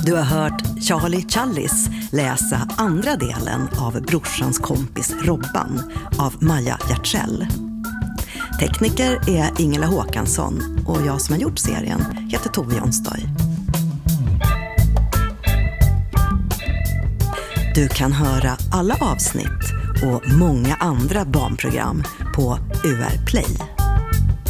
Du har hört Charlie Challis läsa andra delen av Brorsans kompis Robban av Maja Hjertzell. Tekniker är Ingela Håkansson och jag som har gjort serien heter Tove Jonstoy. Du kan höra alla avsnitt och många andra barnprogram på UR Play.